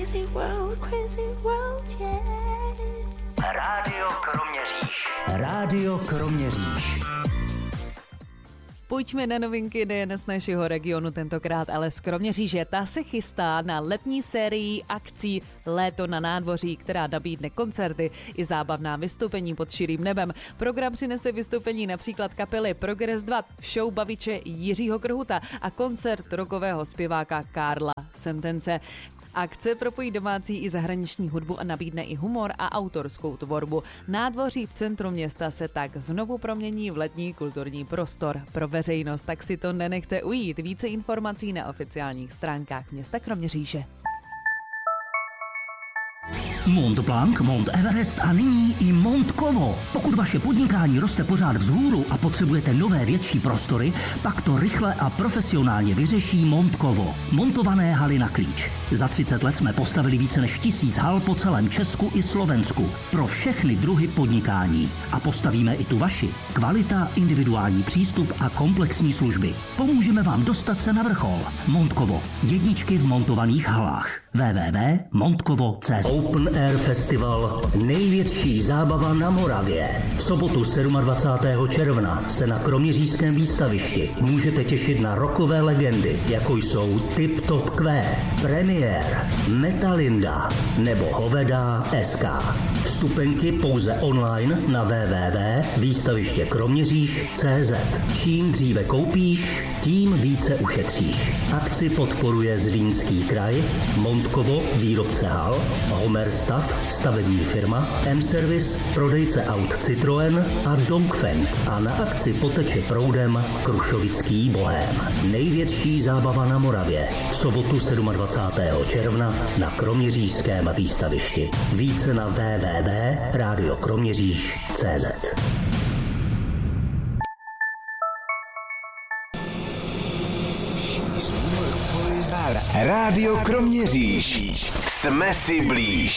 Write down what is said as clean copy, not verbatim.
crazy world, yeah. Rádio Kroměříž. Rádio Kroměříž. Pojďme na novinky nejen z našeho regionu tentokrát, ale z Kroměříže. Ta se chystá na letní sérii akcí Léto na nádvoří, která nabídne koncerty i zábavná vystoupení pod širým nebem. Program přinese vystoupení například kapely Progress 2, show baviče Jiřího Krhuta a koncert rockového zpěváka Karla Sentence. Akce propojí domácí i zahraniční hudbu a nabídne i humor a autorskou tvorbu. Nádvoří v centru města se tak znovu promění v letní kulturní prostor pro veřejnost, tak si to nenechte ujít. Více informací na oficiálních stránkách města Kroměříže. Mont Blanc, Mont Everest a nyní i Mont Kovo. Pokud vaše podnikání roste pořád vzhůru a potřebujete nové větší prostory, pak to rychle a profesionálně vyřeší Mont Kovo. Montované haly na klíč. Za 30 let jsme postavili více než 1000 hal po celém Česku i Slovensku. Pro všechny druhy podnikání. A postavíme i tu vaši. Kvalita, individuální přístup a komplexní služby. Pomůžeme vám dostat se na vrchol. Mont Kovo. Jedničky v montovaných halách. www.montkovo.cz Open Air Festival. Největší zábava na Moravě. V sobotu 27. června se na Kroměřížském výstavišti můžete těšit na rockové legendy, jako jsou Tip Top Q, Premiér, Metalinda nebo Hoveda SK. Vstupenky pouze online na www.výstavištěkroměříž.cz. Čím dříve koupíš, tím více ušetříš. Akci podporuje Zlínský kraj, Montkovo, výrobce hal, Homer Stav, stavební firma, M-Service, prodejce aut Citroën a Dongfeng. A na akci poteče proudem Krušovický bohém. Největší zábava na Moravě. V sobotu 27. června na Kroměřížském výstavišti. Více na www.radiokroměříž.cz. Rádio Kroměříž. Jsme si blíž.